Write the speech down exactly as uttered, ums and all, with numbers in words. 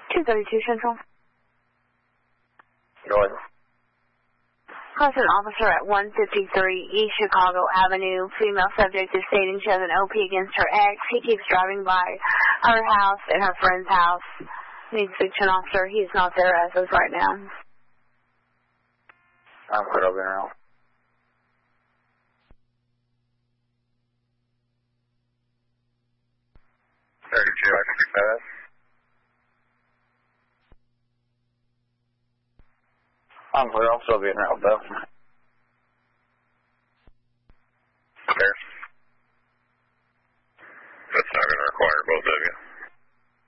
two thirty-two Central. Go ahead. Plus an officer at one fifty-three East Chicago Avenue. Female subject is stating she has an O P against her ex. He keeps driving by her house and her friend's house. Needs to speak to an officer. He's not there as of right now. I'm clear over there now. thirty-two, I can fix that. I'm clear. I'll still be in route though.